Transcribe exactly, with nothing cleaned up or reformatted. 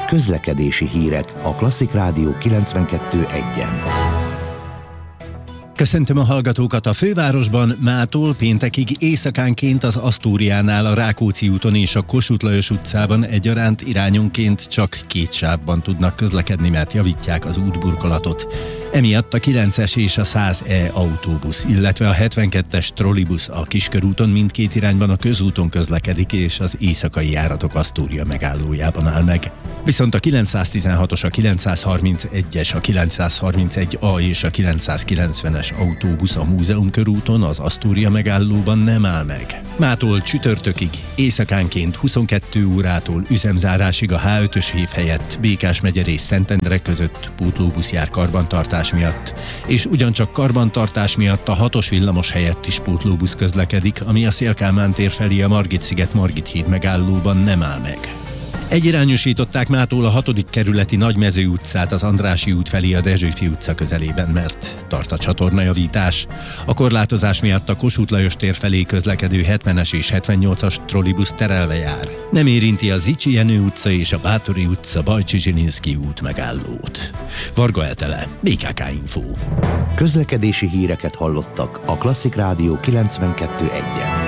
Közlekedési hírek a Klasszik Rádió kilencvenkettő egyen. Köszöntöm a hallgatókat! A fővárosban mától péntekig éjszakánként az Asztúriánál, a Rákóczi úton és a Kossuth Lajos utcában egyaránt irányonként csak két sávban tudnak közlekedni, mert javítják az útburkolatot. Emiatt a kilences és a száz E autóbusz, illetve a hetvenkettes trollibusz a Kiskörúton mindkét irányban a közúton közlekedik, és az éjszakai járatok Asztúria megállójában áll meg. Viszont a kilencszáztizenhatos, a kilencszázharmincegyes, a kilencszázharmincegy A és a kilencszázkilencvenes autóbusz a Múzeum körúton az Asztúria megállóban nem áll meg. Mától csütörtökig, éjszakánként huszonkettő órától üzemzárásig a H ötös hév helyett Békás-megye és Szentendre között pótlóbusz jár karbantartás miatt, és ugyancsak karbantartás miatt a hatos villamos helyett is pótlóbusz közlekedik, ami a Széll-Kálmán tér felé a Margit-sziget Margit híd megállóban nem áll meg. Egyirányosították mától a hatodik kerületi Nagymező utcát az Andrássy út felé a Dezsőfi utca közelében, mert tart a csatornajavítás. A korlátozás miatt a Kossuth Lajos tér felé közlekedő hetvenes és hetvennyolcas trollibusz terelve jár. Nem érinti a Zichy Jenő utca és a Báthori utca Bajcsi Zsilinszky út megállót. Varga Etele, bé ká ká Info. Közlekedési híreket hallottak a Klasszik Rádió kilencvenkettő egyen.